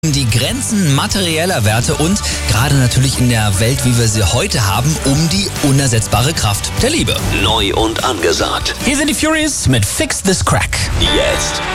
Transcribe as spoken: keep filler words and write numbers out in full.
Die Grenzen materieller Werte und gerade natürlich in der Welt, wie wir sie heute haben, um die unersetzbare Kraft der Liebe. Neu und angesagt. Hier sind die Furies mit Fix This Crack. Jetzt.